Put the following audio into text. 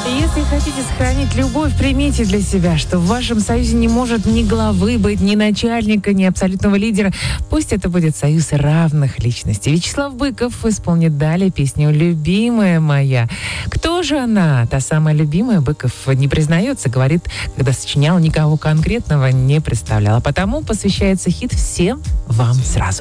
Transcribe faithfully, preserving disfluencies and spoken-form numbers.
Если хотите сохранить любовь, примите для себя, что в вашем союзе не может ни главы быть, ни начальника, ни абсолютного лидера. Пусть это будет союз равных личностей. Вячеслав Быков исполнит далее песню «Любимая моя». Кто же она? Та самая любимая. Быков не признается, говорит, когда сочинял, никого конкретного не представлял. А потому посвящается хит всем вам сразу.